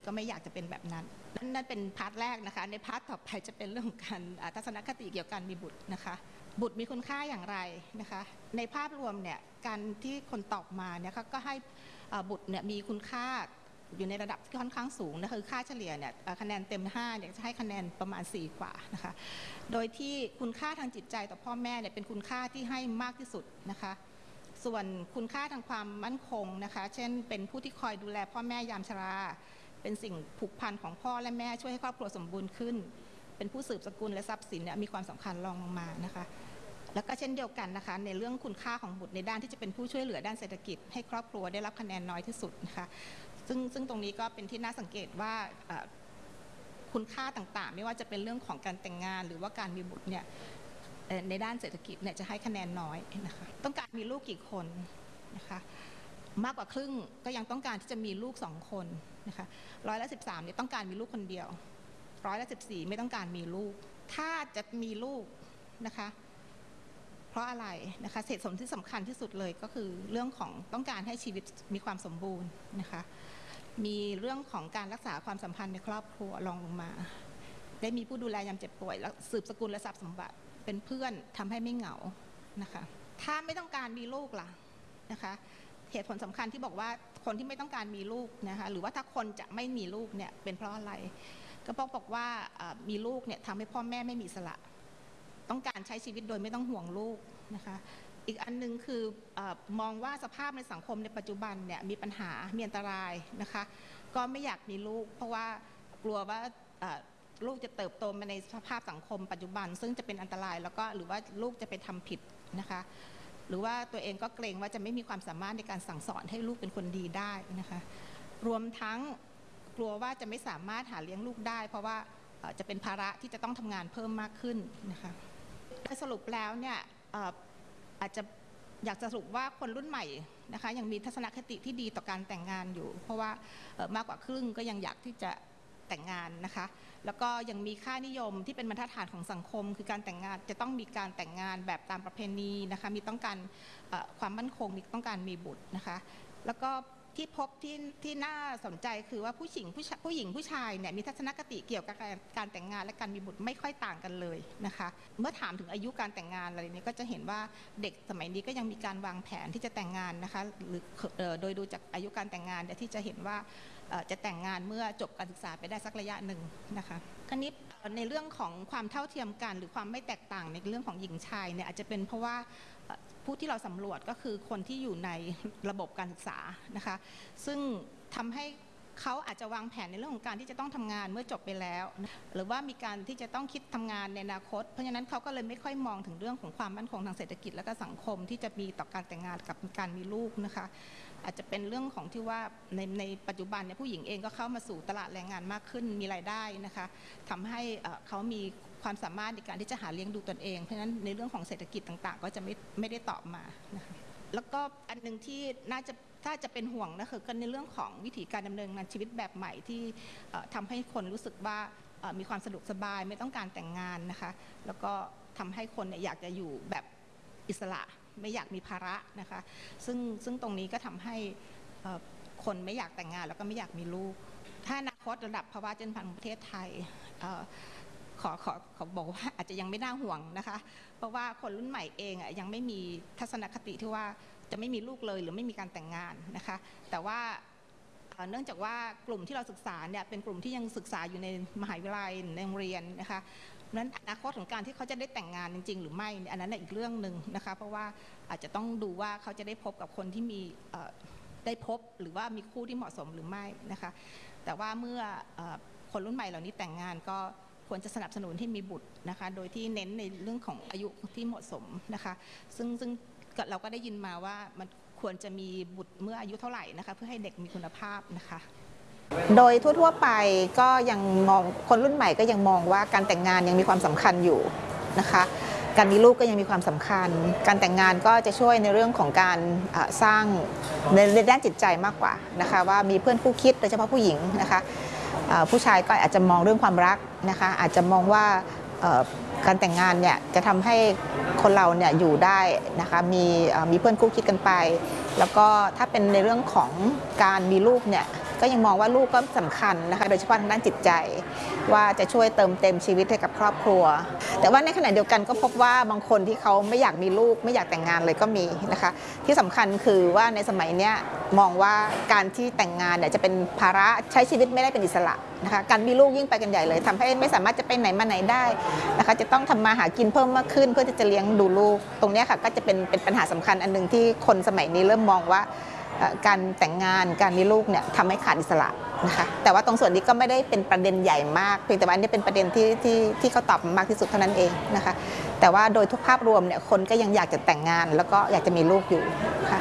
ก็ไม่อยากจะเป็นแบบนั้นนั่นเป็นพาร์ทแรกนะคะในพาร์ทต่อไปจะเป็นเรื่องของการทัศนคติเกี่ยวกับการมีบุตรนะคะบุตรมีคุณค่าอย่างไรนะคะในภาพรวมเนี่ยการที่คนตอบมาเนี่ยก็ให้บุตรเนี่ยมีคุณค่าอยู่ในระดับที่ค่อนข้างสูงนะคือค่าเฉลี่ยเนี่ยคะแนนเต็ม5เนี่ยจะให้คะแนนประมาณ4กว่านะคะโดยที่คุณค่าทางจิตใจต่อพ่อแม่เนี่ยเป็นคุณค่าที่ให้มากที่สุดนะคะส่วนคุณค่าทางความมั่นคงนะคะเช่นเป็นผู้ที่คอยดูแลพ่อแม่ยามชราเป็นสิ่งผูกพันของพ่อและแม่ช่วยให้ครอบครัวสมบูรณ์ขึ้นเป็นผู้สืบสกุลและทรัพย์สินเนี่ยมีความสำคัญรองลงมานะคะแล้วก็เช่นเดียวกันนะคะในเรื่องคุณค่าของบุตรในด้านที่จะเป็นผู้ช่วยเหลือด้านเศรษฐกิจให้ครอบครัวได้รับคะแนนน้อยที่สุดนะคะซึ่งตรงนี้ก็เป็นที่น่าสังเกตว่าคุณค่าต่างๆไม่ว่าจะเป็นเรื่องของการแต่งงานหรือว่าการมีบุตรเนี่ยในด้านเศรษฐกิจเนี่ยจะให้คะแนนน้อยนะคะต้องการมีลูกกี่คนนะคะมากกว่าครึ่งก็ยังต้องการที่จะมีลูก2คนนะคะ13%เนี่ยต้องการมีลูกคนเดียว14%ไม่ต้องการมีลูกถ้าจะมีลูกนะคะเพราะอะไรนะคะเหตุผลที่สำคัญที่สุดเลยก็คือเรื่องของต้องการให้ชีวิตมีความสมบูรณ์นะคะมีเรื่องของการรักษาความสัมพันธ์ในครอบครัวรองลงมาได้มีผู้ดูแลยามเจ็บป่วยแล้วสืบสกุลและทรัพย์สมบัติเป็นเพื่อนทำให้ไม่เหงานะคะถ้าไม่ต้องการมีลูกล่ะนะคะเหตุผลสำคัญที่บอกว่าคนที่ไม่ต้องการมีลูกนะคะหรือว่าถ้าคนจะไม่มีลูกเนี่ยเป็นเพราะอะไรก็บอกว่ามีลูกเนี่ยทำให้พ่อแม่ไม่มีอิสระต้องการใช้ชีวิตโดยไม่ต้องห่วงลูกนะคะอีกอันนึงคือมองว่าสภาพในสังคมในปัจจุบันเนี่ยมีปัญหามีอันตรายนะคะก็ไม่อยากมีลูกเพราะว่ากลัวว่าลูกจะเติบโตมาในสภาพสังคมปัจจุบันซึ่งจะเป็นอันตรายแล้วก็หรือว่าลูกจะไปทำผิดนะคะหรือว่าตัวเองก็เกรงว่าจะไม่มีความสามารถในการสั่งสอนให้ลูกเป็นคนดีได้นะคะรวมทั้งกลัวว่าจะไม่สามารถหาเลี้ยงลูกได้เพราะว่าจะเป็นภาระที่จะต้องทำงานเพิ่มมากขึ้นนะคะโดยสรุปแล้วเนี่ยอาจจะอยากจะสรุปว่าคนรุ่นใหม่นะคะยังมีทัศนคติที่ดีต่อการแต่งงานอยู่เพราะว่ามากกว่าครึ่งก็ยังอยากที่จะแต่งงานนะคะแล้วก็ยังมีค่านิยมที่เป็นบรรทัดฐานของสังคมคือการแต่งงานจะต้องมีการแต่งงานแบบตามประเพณีนะคะมีต้องการความมั่นคงมีต้องการมีบุตรนะคะแล้วก็ที่พบที่น่าสนใจคือว่าผู้หญิงผู้ชายเนี่ยมีทัศนคติเกี่ยวกับการแต่งงานและการมีบุตรไม่ค่อยต่างกันเลยนะคะเมื่อถามถึงอายุการแต่งงานอะไรนี้ก็จะเห็นว่าเด็กสมัยนี้ก็ยังมีการวางแผนที่จะแต่งงานนะคะหรือโดยดูจากอายุการแต่งงานที่จะเห็นว่าจะแต่งงานเมื่อจบการศึกษาไปได้สักระยะหนึ่งนะคะคราวนี้ในเรื่องของความเท่าเทียมกันหรือความไม่แตกต่างในเรื่องของหญิงชายเนี่ยอาจจะเป็นเพราะว่าผู้ที่เราสำรวจก็คือคนที่อยู่ในระบบการศึกษานะคะซึ่งทำให้เขาอาจจะวางแผนในเรื่องของการที่จะต้องทำงานเมื่อจบไปแล้วหรือว่ามีการที่จะต้องคิดทำงานในอนาคตเพราะฉะนั้นเขาก็เลยไม่ค่อยมองถึงเรื่องของความมั่นคงทางเศรษฐกิจและก็สังคมที่จะมีต่อการแต่งงานกับการมีลูกนะคะอาจจะเป็นเรื่องของที่ว่าในปัจจุบันเนี่ยผู้หญิงเองก็เข้ามาสู่ตลาดแรงงานมากขึ้นมีรายได้นะคะทำให้เขามีความสามารถในการที่จะหาเลี้ยงดูตนเองเพราะฉะนั้นในเรื่องของเศรษฐกิจต่างๆก็จะไม่ได้ตอบมานะคะแล้วก็อันนึงที่น่าจะถ้าจะเป็นห่วงนะคือกันในเรื่องของวิธีการดำเนินงานชีวิตแบบใหม่ที่ทำให้คนรู้สึกว่ามีความสะดวกสบายไม่ต้องการแต่งงานนะคะแล้วก็ทำให้คนอยากจะอยู่แบบอิสระไม่อยากมีภาระนะคะซึ่งตรงนี้ก็ทำให้คนไม่อยากแต่งงานแล้วก็ไม่อยากมีลูกถ้าอนาคตระดับภาวะเจริญพันธุ์ของประเทศไทยขอบอกว่าอาจจะยังไม่น่าห่วงนะคะเพราะว่าคนรุ่นใหม่เองยังไม่มีทัศนคติที่ว่าจะไม่มีลูกเลยหรือไม่มีการแต่งงานนะคะแต่ว่าเนื่องจากว่ากลุ่มที่เราศึกษาเนี่ยเป็นกลุ่มที่ยังศึกษาอยู่ในมหาวิทยาลัยในโรงเรียนนะคะนั้นอนาคตของการที่เขาจะได้แต่งงานจริงๆหรือไม่อันนั้นอีกเรื่องหนึ่งนะคะเพราะว่าอาจจะต้องดูว่าเขาจะได้พบกับคนที่มีได้พบหรือว่ามีคู่ที่เหมาะสมหรือไม่นะคะแต่ว่าเมื่อคนรุ่นใหม่เหล่านี้แต่งงานก็ควรจะสนับสนุนให้มีบุตรนะคะโดยที่เน้นในเรื่องของอายุที่เหมาะสมนะคะซึ่งเราก็ได้ยินมาว่ามันควรจะมีบุตรเมื่ออายุเท่าไหร่นะคะเพื่อให้เด็กมีคุณภาพนะคะโดยทั่วๆไปก็ยังมองคนรุ่นใหม่ก็ยังมองว่าการแต่งงานยังมีความสำคัญอยู่นะคะการมีลูกก็ยังมีความสำคัญการแต่งงานก็จะช่วยในเรื่องของการสร้างในด้านจิตใจมากกว่านะคะว่ามีเพื่อนคู่คิดโดยเฉพาะผู้หญิงนะคะผู้ชายก็อาจจะมองเรื่องความรักนะคะอาจจะมองว่าการแต่งงานเนี่ยจะทำให้คนเราเนี่ยอยู่ได้นะคะมีเพื่อนคู่คิดกันไปแล้วก็ถ้าเป็นในเรื่องของการมีลูกเนี่ยก็ยังมองว่าลูกก็สำคัญนะคะโดยเฉพาะทางด้านจิตใจว่าจะช่วยเติมเต็มชีวิตให้กับครอบครัวแต่ว่าในขณะเดียวกันก็พบว่าบางคนที่เขาไม่อยากมีลูกไม่อยากแต่งงานเลยก็มีนะคะที่สำคัญคือว่าในสมัยนี้มองว่าการที่แต่งงานเนี่ยจะเป็นภาระใช้ชีวิตไม่ได้เป็นอิสระนะคะการมีลูกยิ่งไปกันใหญ่เลยทำให้ไม่สามารถจะไปไหนมาไหนได้นะคะจะต้องทำมาหากินเพิ่มมากขึ้นเพื่อที่จะเลี้ยงดูลูกตรงนี้ค่ะก็จะเป็นปัญหาสำคัญอันหนึ่งที่คนสมัยนี้เริ่มมองว่าการแต่งงานการมีลูกเนี่ยทำให้ขาดอิสระนะคะแต่ว่าตรงส่วนนี้ก็ไม่ได้เป็นประเด็นใหญ่มากเพียงแต่ว่าอันนี้เป็นประเด็นที่เขาตอบมากที่สุดเท่านั้นเองนะคะแต่ว่าโดยทุกภาพรวมเนี่ยคนก็ยังอยากจะแต่งงานแล้วก็อยากจะมีลูกอยู่ค่ะ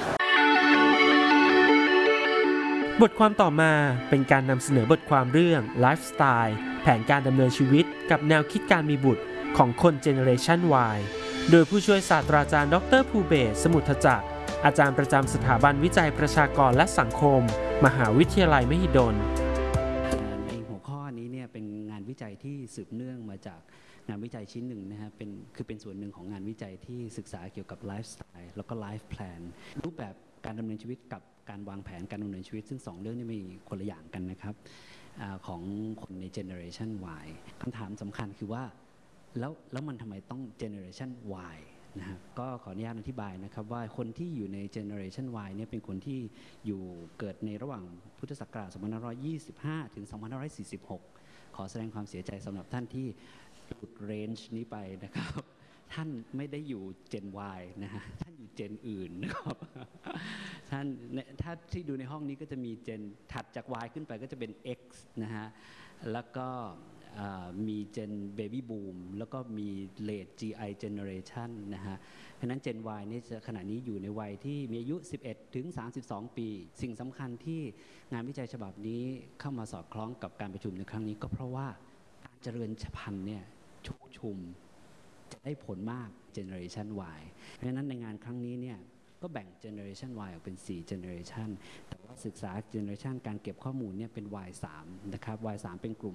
บทความต่อมาเป็นการนำเสนอบทความเรื่องไลฟ์สไตล์แผนการดำเนินชีวิตกับแนวคิดการมีบุตรของคนเจเนอเรชัน Y โดยผู้ช่วยศาสตราจารย์ดร.ภูเบศร สมุทรจักรอาจารย์ประจำสถาบันวิจัยประชากรและสังคมมหาวิทยาลัยมหิดลในหัวข้อนี้เนี่ยเป็นงานวิจัยที่สืบเนื่องมาจากงานวิจัยชิ้นหนึ่งนะฮะเป็นส่วนหนึ่งของงานวิจัยที่ศึกษาเกี่ยวกับไลฟ์สไตล์แล้วก็ไลฟ์แพลนรูปแบบการดำเนินชีวิตกับการวางแผนการดำเนินชีวิตซึ่ง2เรื่องนี้มีคนละอย่างกันนะครับของคนใน Generation Y คำถามสำคัญคือว่าแล้วมันทำไมต้อง Generation Y นะฮะก็ขออนุญาตอธิบายนะครับว่าคนที่อยู่ใน Generation Y เนี่ยเป็นคนที่อยู่เกิดในระหว่างพุทธศักราช 2525 ถึง 2546 ขอแสดงความเสียใจสำหรับท่านที่หลุดเรนจ์นี้ไปนะครับท่านไม่ได้อยู่ Gen Y นะฮะท่านอยู่ Gen อื่นนะครับท่านถ้าที่ดูในห้องนี้ก็จะมี Gen ถัดจาก Y ขึ้นไปก็จะเป็น X นะฮะแล้วก็มี Gen Baby Boom แล้วก็มี Late GI Generation นะฮะเพราะนั้น Gen Y นี่ขณะนี้อยู่ในวัยที่มีอายุ 11 ถึง 32 ปี สิ่งสำคัญที่งานวิจัยฉบับนี้เข้ามาสอดคล้องกับการประชุมในครั้งนี้ก็เพราะว่าการเจริญพันธุ์เนี่ยชุมจะได้ผลมาก Generation Y เพราะฉะนั้นในงานครั้งนี้เนี่ยก็แบ่ง Generation Y ออกเป็น 4 Generation แต่ว่าศึกษา Generation การเก็บข้อมูลเนี่ยเป็น Y3 นะครับ Y3 เป็นกลุ่ม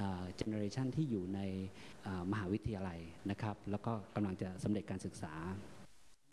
Generation ที่อยู่ในมหาวิทยาลัยนะครับแล้วก็กำลังจะสำเร็จการศึกษา